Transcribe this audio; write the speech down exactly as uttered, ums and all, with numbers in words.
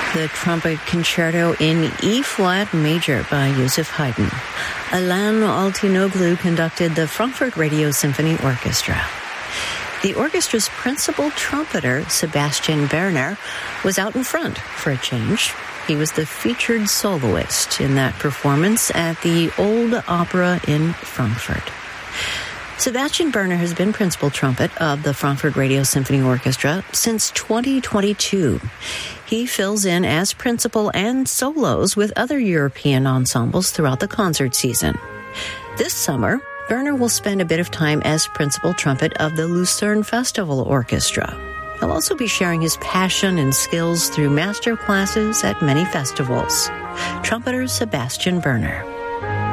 The Trumpet Concerto in E-flat major by Joseph Haydn. Alan Altinoglu conducted the Frankfurt Radio Symphony Orchestra. The orchestra's principal trumpeter, Sebastian Werner, was out in front for a change. He was the featured soloist in that performance at the Old Opera in Frankfurt. Sebastian Werner has been principal trumpet of the Frankfurt Radio Symphony Orchestra since twenty twenty-two. He fills in as principal and solos with other European ensembles throughout the concert season. This summer, Werner will spend a bit of time as principal trumpet of the Lucerne Festival Orchestra. He'll also be sharing his passion and skills through master classes at many festivals. Trumpeter Sebastian Werner.